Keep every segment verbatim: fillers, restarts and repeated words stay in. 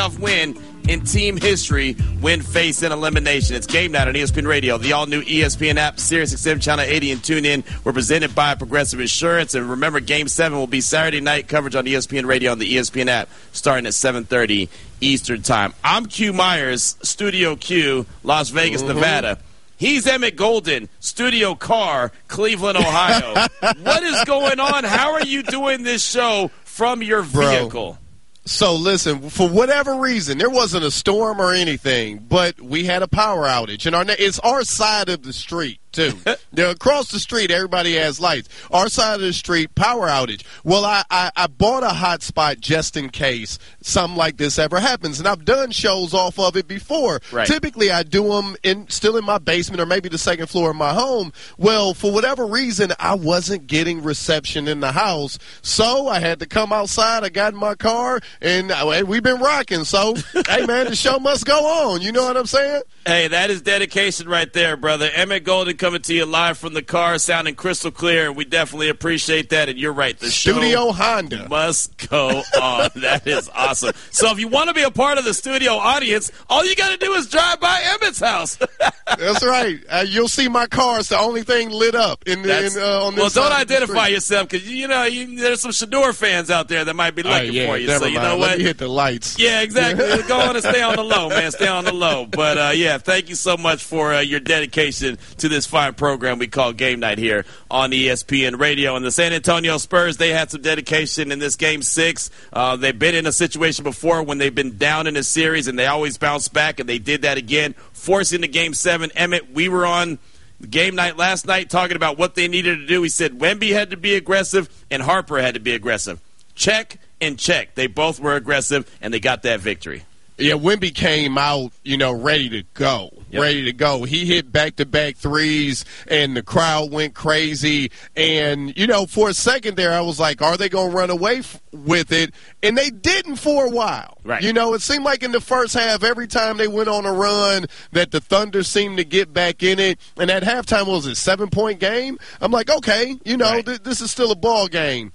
playoff win in team history when faced in elimination. It's Game Night on E S P N Radio. The all-new E S P N app, SiriusXM Channel eighty, and TuneIn were presented by Progressive Insurance. And remember, Game seven will be Saturday night coverage on E S P N Radio and the E S P N app starting at seven thirty Eastern Time. I'm Q Myers, Studio Q, Las Vegas, mm-hmm. Nevada. He's Emmett Golden, Studio Car, Cleveland, Ohio. What is going on? How are you doing this show from your vehicle? Bro. So, listen, for whatever reason, there wasn't a storm or anything, but we had a power outage. And our, it's our side of the street, too. Now, across the street, everybody has lights. Our side of the street, power outage. Well, I, I, I bought a hotspot just in case something like this ever happens. And I've done shows off of it before. Right. Typically, I do them in, still in my basement or maybe the second floor of my home. Well, for whatever reason, I wasn't getting reception in the house. So I had to come outside. I got in my car. And we've been rocking, so, hey, man, the show must go on. You know what I'm saying? Hey, that is dedication right there, brother. Emmett Golden coming to you live from the car, sounding crystal clear. We definitely appreciate that, and you're right. The Studio show Honda must go on. That is awesome. So if you want to be a part of the studio audience, all you got to do is drive by Emmett's house. That's right. Uh, you'll see my car. It's the only thing lit up in, the, in uh, on this Well, don't side identify yourself because, you know, you, there's some Shador fans out there that might be looking uh, yeah, for you. Never So, you mind. know what? Let me hit the lights. Yeah, exactly. Go on and stay on the low, man. Stay on the low. But, uh, yeah, thank you so much for uh, your dedication to this fine program we call Game Night here on E S P N Radio. And the San Antonio Spurs, they had some dedication in this Game six. Uh, they've been in a situation before when they've been down in a series, and they always bounce back, and they did that again, forcing the Game seven. Emmett, we were on Game Night last night talking about what they needed to do. We said Wemby had to be aggressive and Harper had to be aggressive. Check and check. They both were aggressive, and they got that victory. Yeah, Wemby came out, you know, ready to go, yep. ready to go. He hit back-to-back threes, and the crowd went crazy. And, you know, for a second there, I was like, are they going to run away f- with it? And they didn't for a while. Right. You know, it seemed like in the first half, every time they went on a run, that the Thunder seemed to get back in it. And at halftime, what was it, seven-point game? I'm like, okay, you know, right. th- this is still a ball game.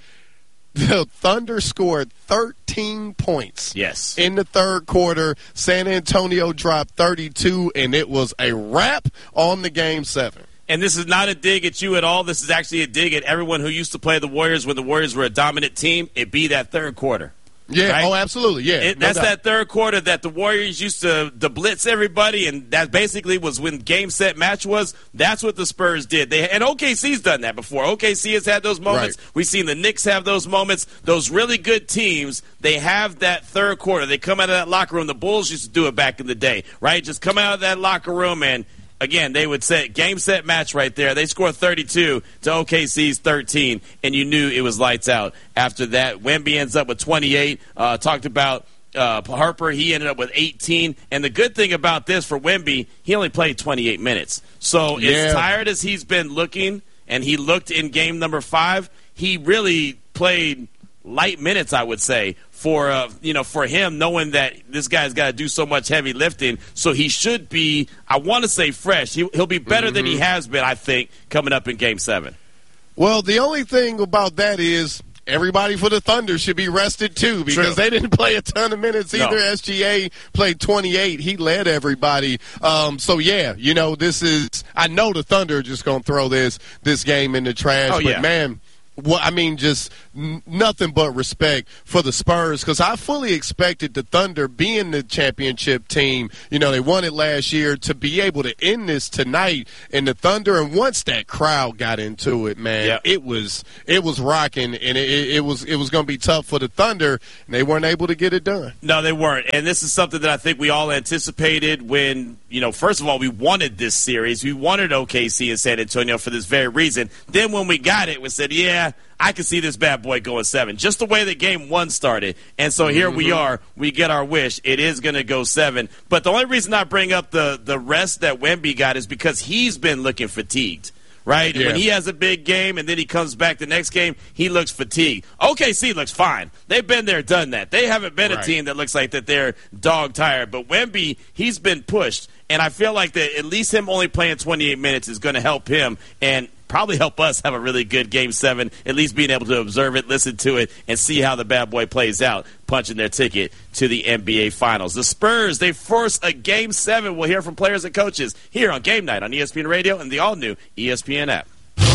The Thunder scored thirteen points. Yes. In the third quarter, San Antonio dropped thirty-two, and it was a wrap on the Game seven. And this is not a dig at you at all. This is actually a dig at everyone who used to play the Warriors when the Warriors were a dominant team. It be that third quarter. Yeah, right? oh, absolutely, yeah. It, no that's doubt. that third quarter that the Warriors used to, to blitz everybody, and that basically was when game, set, match was. That's what the Spurs did. They And O K C's done that before. O K C has had those moments. Right. We've seen the Knicks have those moments. Those really good teams, they have that third quarter. They come out of that locker room. The Bulls used to do it back in the day, right? Just come out of that locker room and – again, they would say game, set, match right there. They scored thirty-two to O K C's thirteen, and you knew it was lights out after that. Wemby ends up with twenty-eight. Uh, talked about uh, Harper. He ended up with eighteen. And the good thing about this for Wemby, he only played twenty-eight minutes. So yeah. as tired as he's been looking, and he looked in game number five, he really played light minutes, I would say, for uh, you know, for him, knowing that this guy's got to do so much heavy lifting. So he should be, I want to say fresh. He, he'll be better mm-hmm. than he has been, I think, coming up in Game seven. Well, the only thing about that is everybody for the Thunder should be rested, too, because True. they didn't play a ton of minutes either. No. S G A played twenty-eight. He led everybody. Um, so, yeah, you know, this is – I know the Thunder are just going to throw this this game in the trash. Oh, but, yeah. man – Well, I mean, just n- nothing but respect for the Spurs, because I fully expected the Thunder, being the championship team, you know, they won it last year, to be able to end this tonight. And the Thunder, and once that crowd got into it, man, yep. it was it was rocking, and it, it was it was going to be tough for the Thunder, and they weren't able to get it done. No, they weren't. And this is something that I think we all anticipated when, you know, first of all, we wanted this series. We wanted O K C and San Antonio for this very reason. Then when we got it, we said, yeah, I can see this bad boy going seven, just the way that game one started. And so here mm-hmm. we are. We get our wish. It is going to go seven. But the only reason I bring up the, the rest that Wemby got is because he's been looking fatigued, right? Yeah. When he has a big game and then he comes back the next game, he looks fatigued. O K C looks fine. They've been there, done that. They haven't been right. a team that looks like that they're dog-tired. But Wemby, he's been pushed. And I feel like that at least him only playing twenty-eight minutes is going to help him. And probably help us have a really good Game seven, at least being able to observe it, listen to it, and see how the bad boy plays out, punching their ticket to the N B A Finals. The Spurs, they force a Game seven. We'll hear from players and coaches here on Game Night on E S P N Radio and the all-new E S P N app.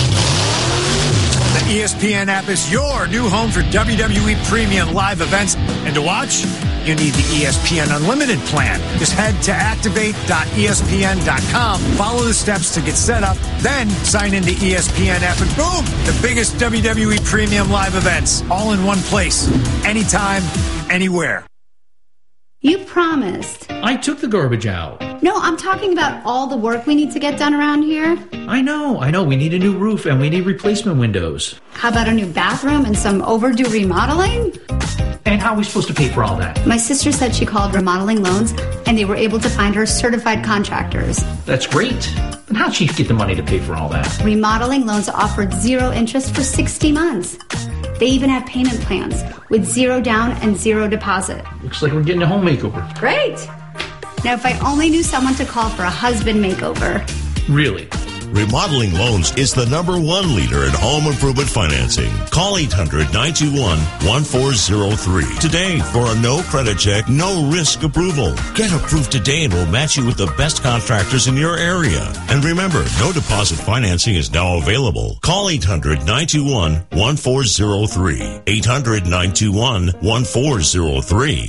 The E S P N app is your new home for W W E Premium live events. And to watch, you need the E S P N Unlimited plan. Just head to activate dot E S P N dot com, follow the steps to get set up, then sign into E S P N app, and boom, the biggest W W E Premium live events, all in one place, anytime, anywhere. You promised. I took the garbage out. No, I'm talking about all the work we need to get done around here. I know, I know. We need a new roof and we need replacement windows. How about a new bathroom and some overdue remodeling? And how are we supposed to pay for all that? My sister said she called Remodeling Loans and they were able to find her certified contractors. That's great. But how'd she get the money to pay for all that? Remodeling Loans offered zero interest for sixty months. They even have payment plans with zero down and zero deposit. Looks like we're getting a home makeover. Great. Now, if I only knew someone to call for a husband makeover. Really? Remodeling Loans is the number one leader in home improvement financing. Call eight hundred, nine two one, one four zero three today for a no credit check, no risk approval. Get approved today and we'll match you with the best contractors in your area. And remember, no deposit financing is now available. Call eight hundred, nine two one, one four zero three. eight hundred, nine two one, one four zero three.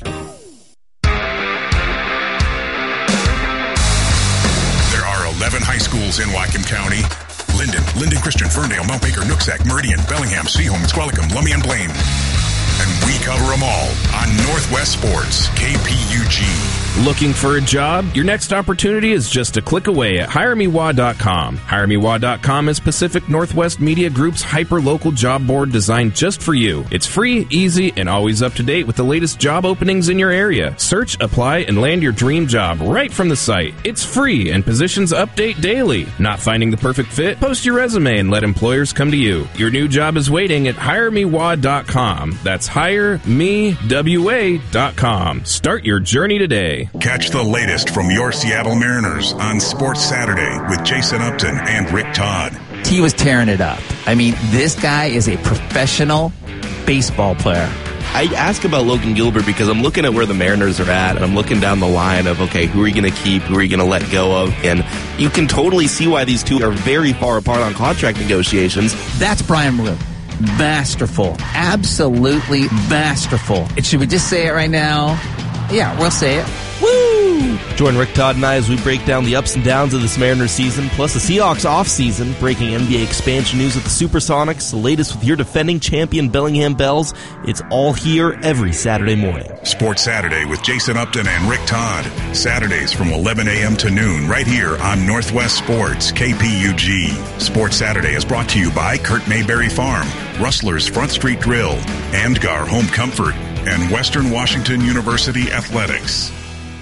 eleven high schools in Whatcom County. Linden, Linden Christian, Ferndale, Mount Baker, Nooksack, Meridian, Bellingham, Seaholm, Squalicum, Lummi, and Blaine. And we cover them all on Northwest Sports, K P U G. Looking for a job? Your next opportunity is just a click away at hire me wah dot com. hire me wah dot com is Pacific Northwest Media Group's hyper-local job board designed just for you. It's free, easy, and always up to date with the latest job openings in your area. Search, apply, and land your dream job right from the site. It's free, and positions update daily. Not finding the perfect fit? Post your resume and let employers come to you. Your new job is waiting at hire me wah dot com. That's hire me wa dot com. Start your journey today. Catch the latest from your Seattle Mariners on Sports Saturday with Jason Upton and Rick Todd. He was tearing it up. I mean, this guy is a professional baseball player. I ask about Logan Gilbert because I'm looking at where the Mariners are at, and I'm looking down the line of, okay, who are you going to keep, who are you going to let go of? And you can totally see why these two are very far apart on contract negotiations. That's Brian Malou. Masterful. Absolutely masterful. And should we just say it right now? Yeah, we'll say it. Woo! Join Rick Todd and I as we break down the ups and downs of this Mariners season, plus the Seahawks offseason, breaking N B A expansion news with the Supersonics, the latest with your defending champion Bellingham Bells. It's all here every Saturday morning. Sports Saturday with Jason Upton and Rick Todd. Saturdays from eleven a.m. to noon right here on Northwest Sports, K P U G. Sports Saturday is brought to you by Kurt Mayberry Farm, Rustler's Front Street Grill, Andgar Home Comfort, and Western Washington University Athletics.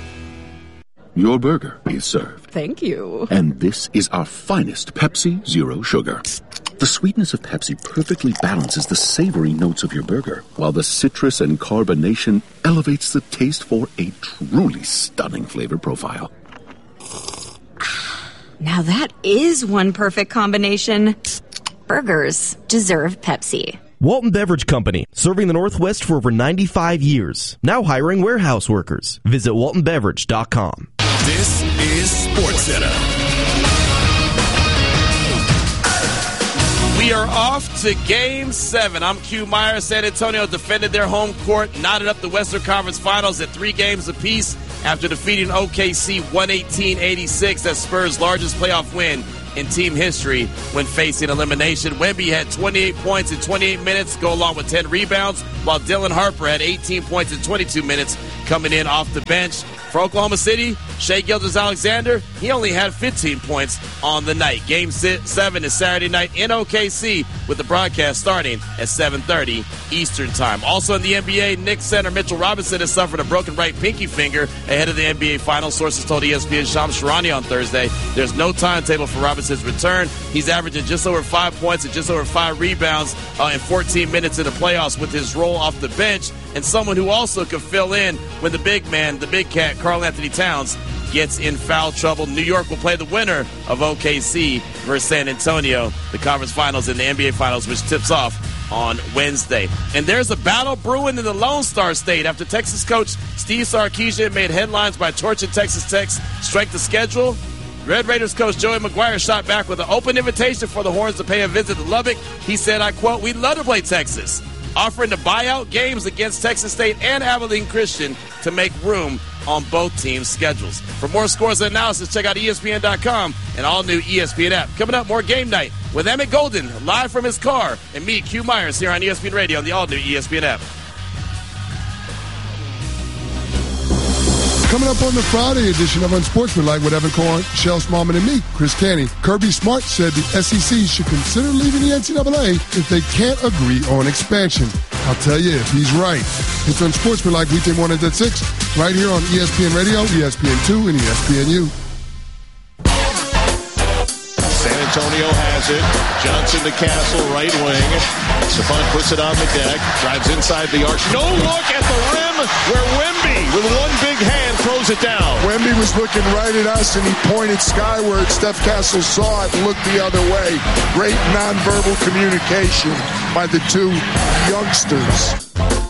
Your burger is served. Thank you. And this is our finest Pepsi Zero Sugar. The sweetness of Pepsi perfectly balances the savory notes of your burger, while the citrus and carbonation elevates the taste for a truly stunning flavor profile. Now that is one perfect combination. Burgers deserve Pepsi. Walton Beverage Company, serving the Northwest for over ninety-five years. Now hiring warehouse workers. Visit walton beverage dot com. This is Sports Center. We are off to Game seven. I'm Q Meyer. San Antonio defended their home court, knotted up the Western Conference Finals at three games apiece after defeating O K C one eighteen eighty-six. That's Spurs' largest playoff win in team history when facing elimination. Wemby had twenty-eight points in twenty-eight minutes, go along with ten rebounds, while Dylan Harper had eighteen points in twenty-two minutes coming in off the bench. For Oklahoma City, Shai Gilgeous-Alexander, he only had fifteen points on the night. Game seven is Saturday night in O K C with the broadcast starting at seven thirty Eastern Time. Also in the N B A, Knicks center Mitchell Robinson has suffered a broken right pinky finger ahead of the N B A Finals. Sources told E S P N Shams Charania on Thursday. There's no timetable for Robinson's return. He's averaging just over five points and just over five rebounds uh, in fourteen minutes in the playoffs with his role off the bench, and someone who also could fill in when the big man, the big cat, Karl Anthony Towns, gets in foul trouble. New York will play the winner of O K C versus San Antonio, the conference finals and the N B A finals, which tips off on Wednesday. And there's a battle brewing in the Lone Star State after Texas coach Steve Sarkisian made headlines by torching Texas Tech's strength of schedule. Red Raiders coach Joey McGuire shot back with an open invitation for the Horns to pay a visit to Lubbock. He said, I quote, "We'd love to play Texas," offering to buy out games against Texas State and Abilene Christian to make room on both teams' schedules. For more scores and analysis, check out E S P N dot com and all new E S P N app. Coming up, more Game Night with Emmett Golden live from his car, and me, Q Myers, here on E S P N Radio on the all new E S P N app. Coming up on the Friday edition of Unsportsmanlike with Evan Korn, Shel Smallman, and me, Chris Canty. Kirby Smart said the S E C should consider leaving the N C double A if they can't agree on expansion. I'll tell you if he's right. It's Unsportsmanlike weekday mornings at six, right here on E S P N Radio, E S P N two, and E S P N U. San Antonio has it. Johnson to Castle, right wing. Savant puts it on the deck, drives inside the arc. No look at the rim where Wemby, with one big hand, throws it down. Wemby was looking right at us, and he pointed skyward. Steph Castle saw it and looked the other way. Great nonverbal communication by the two youngsters.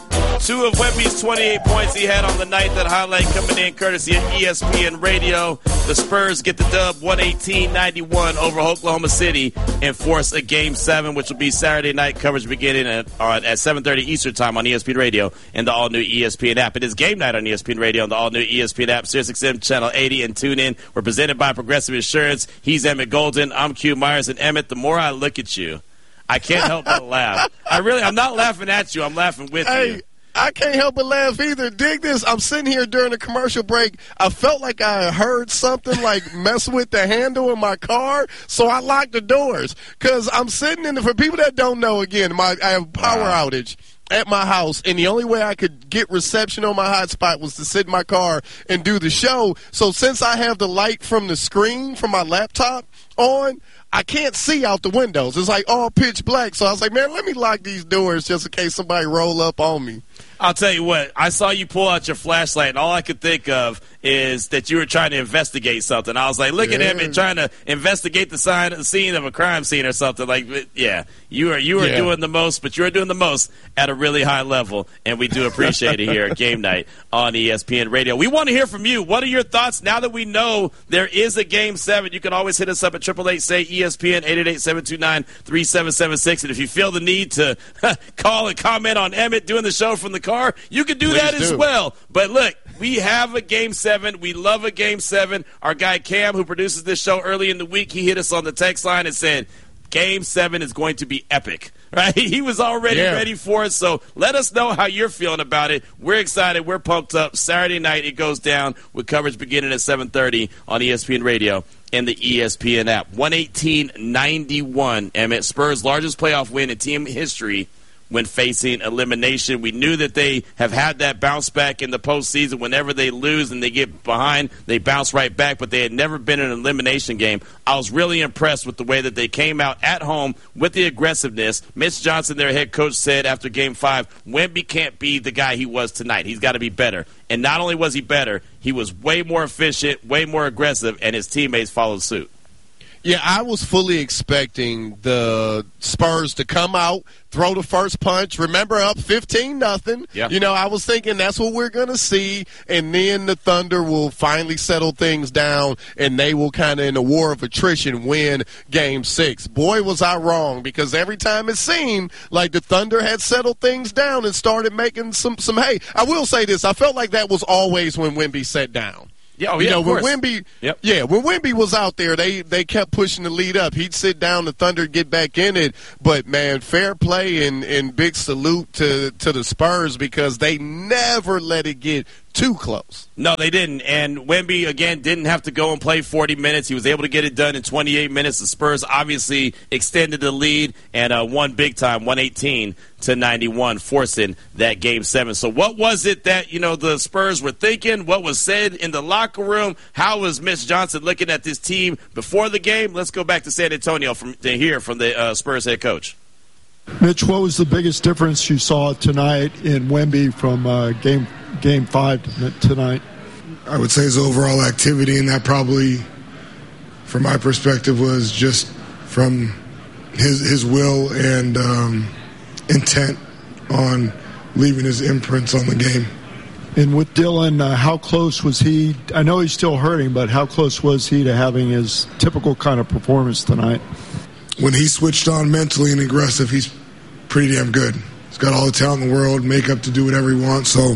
Two of Wemby's twenty-eight points he had on the night. That highlight coming in courtesy of E S P N Radio. The Spurs get the dub one eighteen ninety-one over Oklahoma City and force a Game seven, which will be Saturday night coverage beginning at, uh, at seven thirty Eastern Time on E S P N Radio and the all-new E S P N app. It is Game Night on E S P N Radio and the all-new E S P N app, SiriusXM Channel eighty, and tune in. We're presented by Progressive Insurance. He's Emmett Golden. I'm Q Myers. And Emmett, the more I look at you, I can't help but laugh. I really, I'm not laughing at you. I'm laughing with hey. you. I can't help but laugh either. Dig this. I'm sitting here during the commercial break. I felt like I heard something like mess with the handle in my car, so I locked the doors. Because I'm sitting in the, for people that don't know, again, my I have a power wow. outage at my house, and the only way I could get reception on my hotspot was to sit in my car and do the show. So since I have the light from the screen from my laptop on, I can't see out the windows. It's like all pitch black. So I was like, man, let me lock these doors just in case somebody roll up on me. I'll tell you what, I saw you pull out your flashlight, and all I could think of is that you were trying to investigate something. I was like, look yeah. at him and trying to investigate the sign, the scene of a crime scene or something. Like, yeah, you are you are yeah. doing the most, but you are doing the most at a really high level, and we do appreciate it here at Game Night on E S P N Radio. We want to hear from you. What are your thoughts now that we know there is a Game seven? You can always hit us up at triple eight say E S P N, eight eight eight, seven two nine, three seven seven six. And if you feel the need to call and comment on Emmett doing the show from the car, you can do Please that do. as well. But look, we have a Game seven. We love a Game seven. Our guy Cam, who produces this show early in the week, he hit us on the text line and said, Game seven is going to be epic. Right? He was already yeah. ready for it. So let us know how you're feeling about it. We're excited. We're pumped up. Saturday night it goes down with coverage beginning at seven thirty on E S P N Radio and the E S P N app. one eighteen ninety-one, Emmett. Spurs' largest playoff win in team history when facing elimination. We knew that they have had that bounce back in the postseason. Whenever they lose and they get behind, they bounce right back, but they had never been in an elimination game. I was really impressed with the way that they came out at home with the aggressiveness. Mitch Johnson, their head coach, said after Game five, Wemby can't be the guy he was tonight. He's got to be better. And not only was he better, he was way more efficient, way more aggressive, and his teammates followed suit. Yeah, I was fully expecting the Spurs to come out, throw the first punch. Remember, up fifteen nothing. Yeah. You know, I was thinking that's what we're going to see, and then the Thunder will finally settle things down, and they will kind of, in a war of attrition, win Game six. Boy, was I wrong, because every time it seemed like the Thunder had settled things down and started making some, some hay. I will say this. I felt like that was always when Wemby sat down. Yeah, oh, you yeah, know, of when course. Wemby, yep. yeah, when Wemby was out there, they, they kept pushing the lead up. He'd sit down, the Thunder get back in it. But man, fair play and, and big salute to to the Spurs, because they never let it get too close. No, they didn't. And Wemby, again, didn't have to go and play forty minutes. He was able to get it done in twenty-eight minutes. The Spurs obviously extended the lead and uh, won big time, one eighteen to ninety-one, forcing that Game seven. So what was it that, you know, the Spurs were thinking? What was said in the locker room? How was Mitch Johnson looking at this team before the game? Let's go back to San Antonio from, to hear from the uh, Spurs head coach. Mitch, what was the biggest difference you saw tonight in Wemby from uh, game game five tonight? I would say his overall activity, and that probably, from my perspective, was just from his his will and um, intent on leaving his imprints on the game. And with Dylan, uh, how close was he? I know he's still hurting, but how close was he to having his typical kind of performance tonight? When he switched on mentally and aggressive, he's pretty damn good. He's got all the talent in the world, makeup to do whatever he wants, so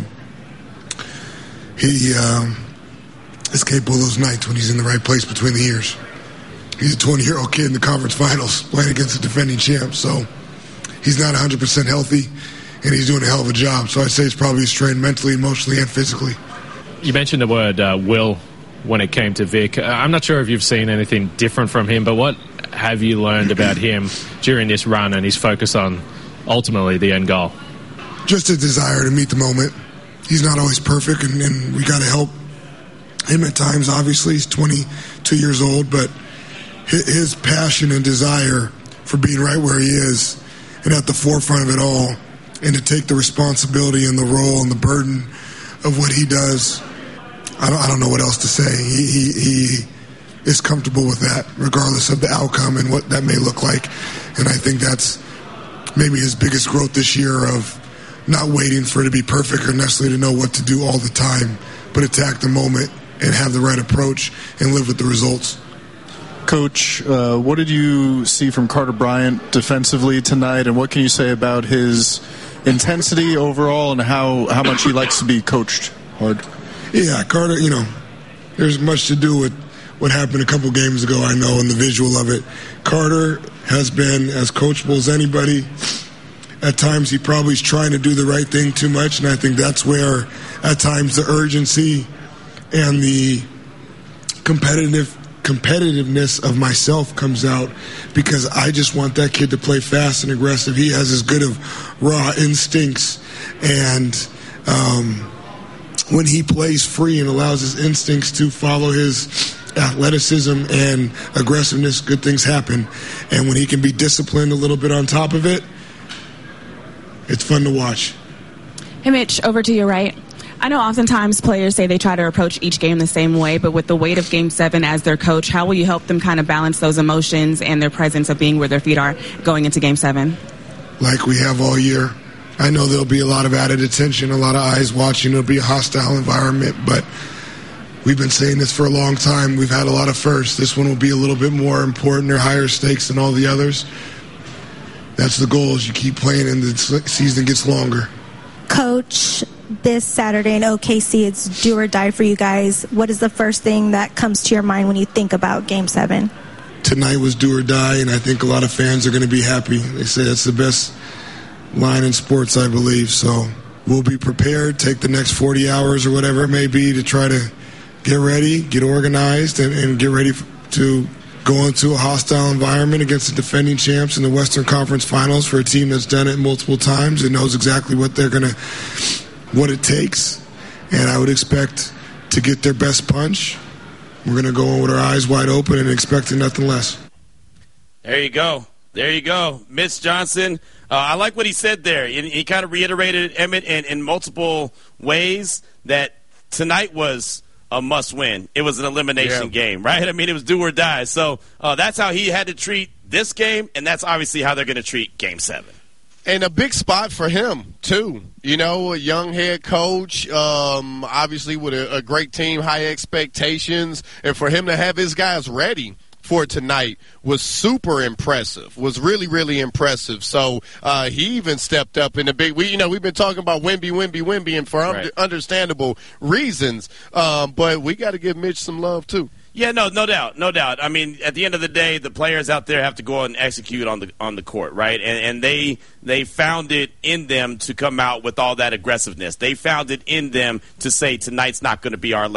he um, is capable of those nights when he's in the right place between the ears. He's a twenty-year-old kid in the conference finals playing against the defending champ, so he's not one hundred percent healthy, and he's doing a hell of a job. So I'd say it's probably strained mentally, emotionally, and physically. You mentioned the word uh, will when it came to Vic. I'm not sure if you've seen anything different from him, but what have you learned about him during this run and his focus on ultimately the end goal? Just a desire to meet the moment. He's not always perfect, and, and we got to help him at times. Obviously, he's twenty-two years old, but his passion and desire for being right where he is and at the forefront of it all, and to take the responsibility and the role and the burden of what he does, I don't, I don't know what else to say. He, he, he is comfortable with that, regardless of the outcome and what that may look like. And I think that's maybe his biggest growth this year, of not waiting for it to be perfect or necessarily to know what to do all the time, but attack the moment and have the right approach and live with the results. Coach, uh, what did you see from Carter Bryant defensively tonight, and what can you say about his intensity overall and how, how much he likes to be coached hard? Yeah, Carter, you know, there's much to do with what happened a couple games ago, I know, and the visual of it. Carter has been as coachable as anybody. At times he probably is trying to do the right thing too much, and I think that's where at times the urgency and the competitive competitiveness of myself comes out, because I just want that kid to play fast and aggressive. He has as good of raw instincts, and um, when he plays free and allows his instincts to follow his athleticism and aggressiveness, good things happen. And when he can be disciplined a little bit on top of it, it's fun to watch. Hey, Mitch, over to your right. I know oftentimes players say they try to approach each game the same way, but with the weight of Game seven as their coach, how will you help them kind of balance those emotions and their presence of being where their feet are going into Game seven? Like we have all year. I know there'll be a lot of added attention, a lot of eyes watching. It'll be a hostile environment, but we've been saying this for a long time. We've had a lot of firsts. This one will be a little bit more important or higher stakes than all the others. That's the goal, as you keep playing and the season gets longer. Coach, this Saturday in O K C, it's do or die for you guys. What is the first thing that comes to your mind when you think about Game seven? Tonight was do or die, and I think a lot of fans are going to be happy. They say that's the best line in sports, I believe. So we'll be prepared, take the next forty hours or whatever it may be to try to get ready, get organized, and, and get ready to go into a hostile environment against the defending champs in the Western Conference Finals, for a team that's done it multiple times and knows exactly what they're going to, what it takes. And I would expect to get their best punch. We're going to go in with our eyes wide open and expecting nothing less. There you go. There you go. Mitch Johnson. Uh, I like what he said there. He, he kind of reiterated, Emmett, in, in multiple ways that tonight was a must-win. It was an elimination yeah. game, right? I mean, it was do or die. So uh, that's how he had to treat this game, and that's obviously how they're going to treat Game seven. And a big spot for him, too. You know, a young head coach, um, obviously with a, a great team, high expectations, and for him to have his guys ready for tonight was super impressive, was really, really impressive. So uh, he even stepped up in the big – we, you know, we've been talking about Wemby, Wemby, Wemby, and for right. un- understandable reasons. Um, but we got to give Mitch some love, too. Yeah, no, no doubt, no doubt. I mean, at the end of the day, the players out there have to go out and execute on the on the court, right? And, and they they found it in them to come out with all that aggressiveness. They found it in them to say tonight's not going to be our last.